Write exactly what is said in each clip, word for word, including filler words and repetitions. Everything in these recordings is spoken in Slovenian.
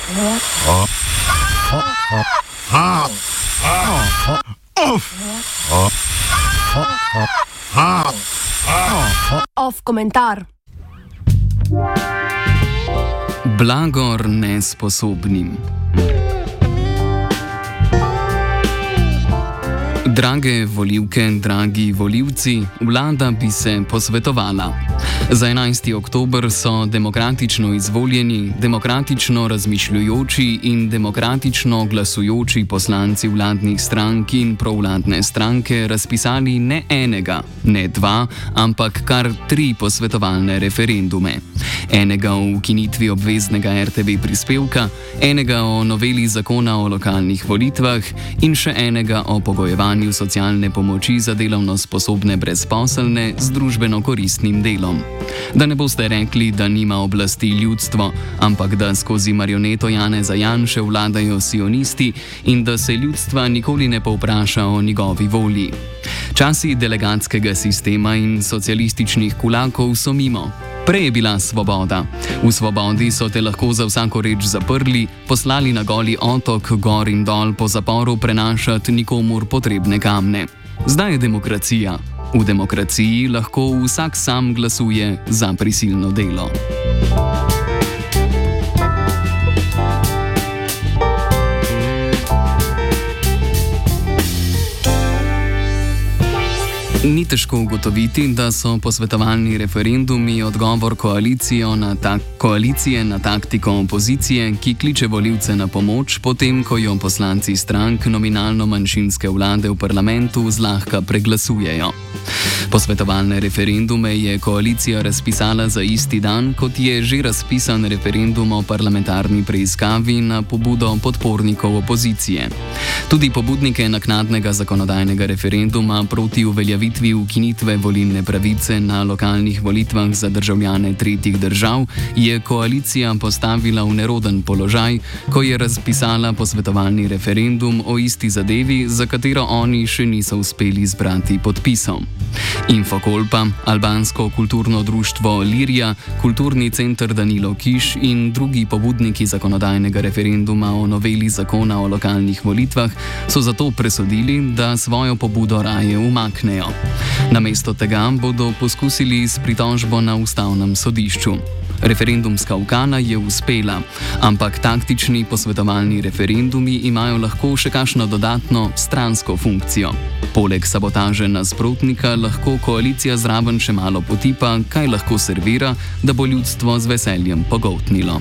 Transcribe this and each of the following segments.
Off komentar. Blagor nesposobnim. Drage volivke, dragi volivci, vlada bi se posvetovala. Za enajsti oktober so demokratično izvoljeni, demokratično razmišljujoči in demokratično glasujoči poslanci vladnih strank in provladne stranke razpisali ne enega, ne dva, ampak kar tri posvetovalne referendume. Enega o ukinitvi obveznega R T V prispevka, enega o noveli zakona o lokalnih volitvah in še enega o pogojevanju socialne pomoči za delovno sposobne brezposelne z družbeno koristnim delom. Da ne boste rekli, da nima oblasti ljudstvo, ampak da skozi marioneto Janeza Janše vladajo sionisti in da se ljudstva nikoli ne povpraša o njegovi volji. Časi delegatskega sistema in socialističnih kulakov so mimo. Prej je bila svoboda. V svobodi so te lahko za vsako reč zaprli, poslali na goli otok gor in dol po zaporu prenašati nikomur potrebne kamne. Zdaj je demokracija. V demokraciji lahko vsak sam glasuje za prisilno delo. Ni težko ugotoviti, da so posvetovalni referendumi odgovor na tak, koalicije na taktiko opozicije, ki kliče volivce na pomoč, potem ko jo poslanci strank nominalno manjšinske vlade v parlamentu zlahka preglasujejo. Posvetovalne referendume je koalicija razpisala za isti dan, kot je že razpisan referendum o parlamentarni preiskavi na pobudo podpornikov opozicije. Tudi pobudnike naknadnega zakonodajnega referenduma proti uveljavitvi ukinitve volilne pravice na lokalnih volitvah za državljane tretjih držav je koalicija postavila v neroden položaj, ko je razpisala posvetovalni referendum o isti zadevi, za katero oni še niso uspeli zbrati podpisov. Infokolpa, albansko kulturno društvo Lirija, kulturni center Danilo Kiš in drugi pobudniki zakonodajnega referenduma o noveli zakona o lokalnih volitvah so zato presodili, da svojo pobudo raje umaknejo. Namesto tega bodo poskusili s pritožbo na ustavnem sodišču. Referendumska ukana je uspela, ampak taktični posvetovalni referendumi imajo lahko še kakšno dodatno stransko funkcijo. Poleg sabotaže nasprotnika lahko koalicija zraven še malo potipa, kaj lahko servira, da bo ljudstvo z veseljem pogoltnilo.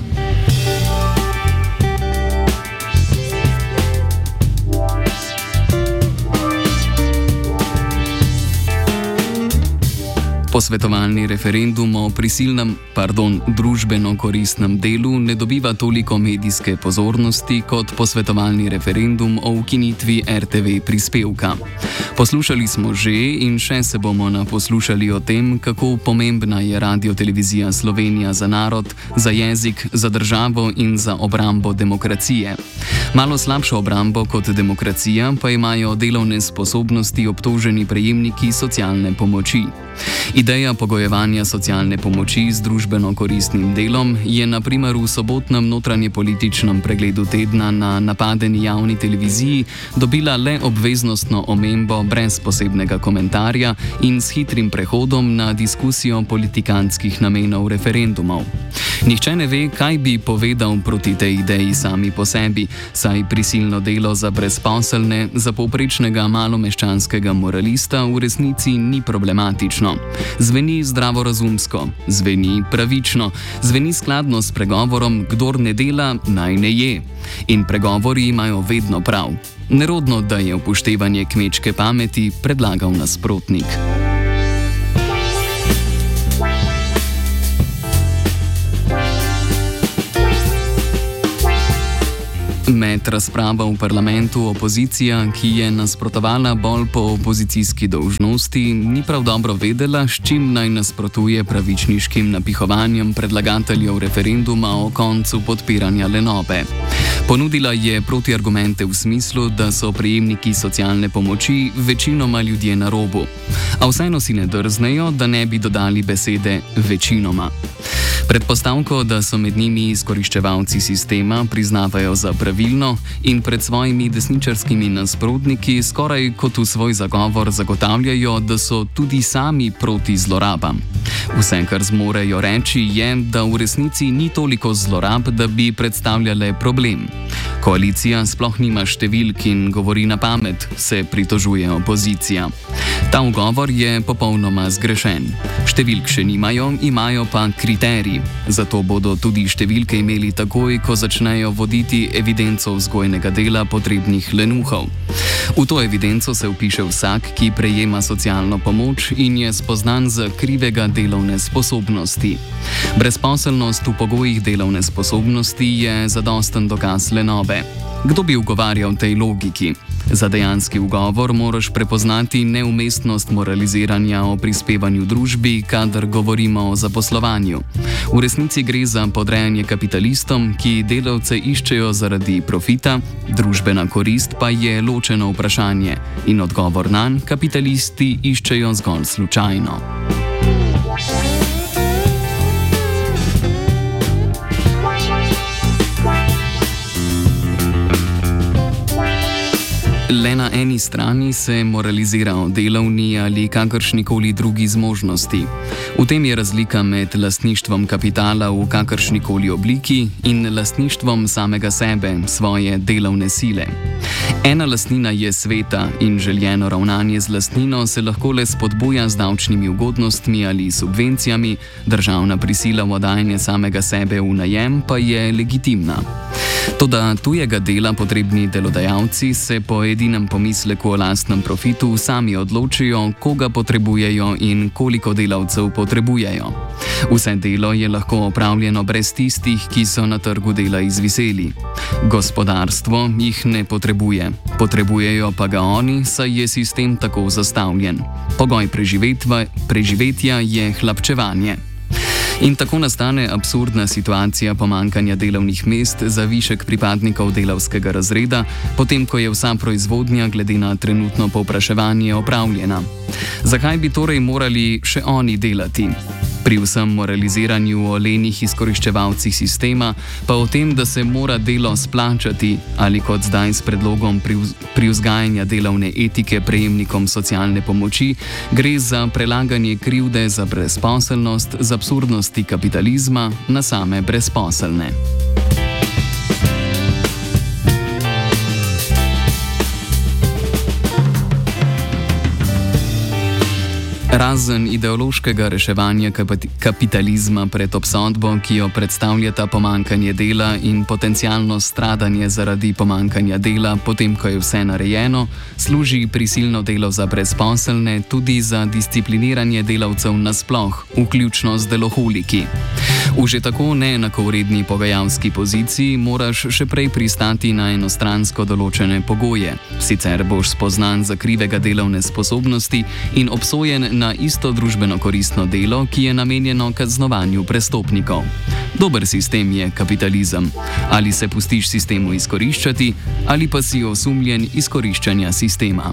Posvetovalni referendum o prisilnem, pardon, družbeno koristnem delu ne dobiva toliko medijske pozornosti kot posvetovalni referendum o ukinitvi R T V prispevka. Poslušali smo že in še se bomo naposlušali o tem, kako pomembna je Radiotelevizija Slovenija za narod, za jezik, za državo in za obrambo demokracije. Malo slabšo obrambo kot demokracija pa imajo delovne sposobnosti obtoženi prejemniki socialne pomoči. Ideja pogojevanja socialne pomoči z družbeno koristnim delom je na primer v sobotnem notranjepolitičnem pregledu tedna na napadeni javni televiziji dobila le obveznostno omembo brez posebnega komentarja in s hitrim prehodom na diskusijo politikantskih namenov referendumov. Nihče ne ve, kaj bi povedal proti tej ideji sami po sebi, saj prisilno delo za brezposelne, za povprečnega malomeščanskega moralista v resnici ni problematično. Zveni zdravorazumsko, zveni pravično, zveni skladno s pregovorom, kdor ne dela, naj ne je. In pregovori imajo vedno prav. Nerodno, da je upoštevanje kmečke pameti predlagal nasprotnik. Med razpravo v parlamentu opozicija, ki je nasprotovala bolj po opozicijski dolžnosti, ni prav dobro vedela, s čim naj nasprotuje pravičniškim napihovanjem predlagateljev referenduma o koncu podpiranja lenobe. Ponudila je protiargumente v smislu, da so prejemniki socialne pomoči večinoma ljudje na robu, a vseeno si ne drznejo, da ne bi dodali besede večinoma. Predpostavko, da so med njimi izkoriščevalci sistema, priznavajo za pravilno in pred svojimi desničarskimi nasprotniki skoraj kot v svoj zagovor zagotavljajo, da so tudi sami proti zlorabam. Vse, kar zmorejo reči, je, da v resnici ni toliko zlorab, da bi predstavljale problem. Koalicija sploh nima številk in govori na pamet, se pritožuje opozicija. Ta ugovor je popolnoma zgrešen. Številk še nimajo, imajo pa kriterij. Zato bodo tudi številke imeli takoj, ko začnejo voditi evidenco vzgojnega dela potrebnih lenuhov. V to evidenco se vpiše vsak, ki prejema socialno pomoč in je spoznan za krivega delovne sposobnosti. Brezposelnost v pogojih delovne sposobnosti je zadosten dokaz lenobe. Kdo bi ugovarjal tej logiki? Za dejanski ugovor moraš prepoznati neumestnost moraliziranja o prispevanju družbi, kadar govorimo o zaposlovanju. V resnici gre za podrejanje kapitalistom, ki delavce iščejo zaradi profita, družbena korist pa je ločeno vprašanje in odgovor nanj kapitalisti iščejo zgolj slučajno. Le na eni strani se moralizira o delovni ali kakršnikoli drugi zmožnosti. V tem je razlika med lastništvom kapitala v kakršnikoli obliki in lastništvom samega sebe, svoje delovne sile. Ena lastnina je sveta in željeno ravnanje z lastnino se lahko le spodbuja z davčnimi ugodnostmi ali subvencijami, državna prisila v oddajanje samega sebe v najem pa je legitimna. Toda tujega dela potrebni delodajalci se po edinem pomisleku o lastnem profitu sami odločijo, koga potrebujejo in koliko delavcev potrebujejo. Vse delo je lahko opravljeno brez tistih, ki so na trgu dela izviseli. Gospodarstvo jih ne potrebuje. Potrebujejo pa ga oni, saj je sistem tako zastavljen. Pogoj preživetja je hlapčevanje. In tako nastane absurdna situacija pomanjkanja delovnih mest za višek pripadnikov delavskega razreda, potem ko je vsa proizvodnja glede na trenutno povpraševanje opravljena. Zakaj bi torej morali še oni delati? Pri vsem moraliziranju o lenih izkoriščevalcih sistema, pa o tem, da se mora delo splačati, ali kot zdaj s predlogom privzgajanja delovne etike prejemnikom socialne pomoči, gre za prelaganje krivde za brezposelnost z absurdnosti kapitalizma na same brezposelne. Razen ideološkega reševanja kapitalizma pred obsodbo, ki jo predstavljata pomanjkanje dela in potencialno stradanje zaradi pomanjkanja dela, potem ko je vse narejeno, služi prisilno delo za brezposelne tudi za discipliniranje delavcev nasploh, vključno z deloholiki. V že tako neenakovredni pogajalski poziciji moraš še prej pristati na enostransko določene pogoje, sicer boš spoznan za krivega delovne sposobnosti in obsojen na isto družbeno koristno delo, ki je namenjeno kaznovanju prestopnikov. Dober sistem je kapitalizem. Ali se pustiš sistemu izkoriščati, ali pa si osumljen izkoriščanja sistema.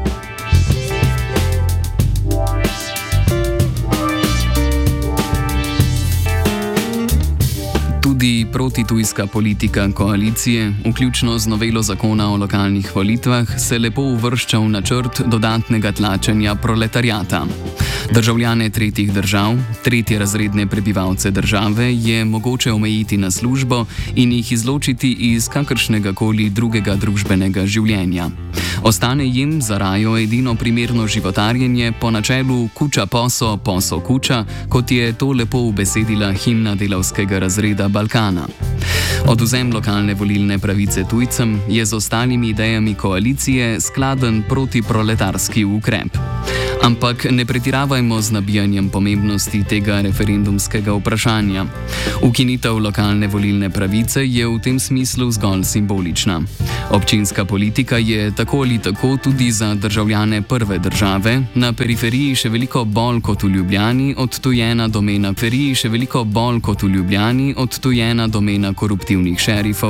Tudi protitujska politika koalicije, vključno z novelo zakona o lokalnih volitvah, se lepo uvršča v načrt dodatnega tlačenja proletariata. Državljane tretjih držav, tretjerazredne prebivalce države je mogoče omejiti na službo in jih izločiti iz kakršnega koli drugega družbenega življenja. Ostane jim za rajo edino primerno životarjenje po načelu kuča poso, poso kuča, kot je to lepo ubesedila himna delavskega razreda Balkana. Odvzem lokalne volilne pravice tujcem je z ostalimi idejami koalicije skladen protiproletarski ukrep. Ampak ne pretiravajmo z nabijanjem pomembnosti tega referendumskega vprašanja. Ukinitev lokalne volilne pravice je v tem smislu zgolj simbolična. Občinska politika je tako ali tako tudi za državljane prve države, na periferiji še veliko bolj kot v Ljubljani odtujena domena periferiji še veliko bolj kot v Ljubljani odtujena domena koruptivnih šerifov